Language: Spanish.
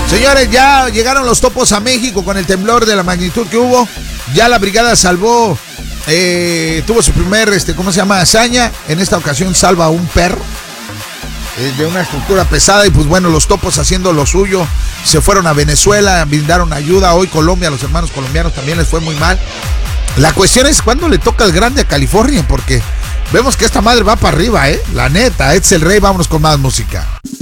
Señores, ya llegaron los topos a México con el temblor de la magnitud que hubo. Ya la brigada salvó, tuvo su primer, hazaña. En esta ocasión salva a un perro de una estructura pesada. Y pues bueno, los topos haciendo lo suyo. Se fueron a Venezuela, brindaron ayuda. Hoy Colombia, los hermanos colombianos también les fue muy mal. La cuestión es cuándo le toca el grande a California, porque vemos que esta madre va para arriba, la neta. Edsel Rey, vámonos con más música.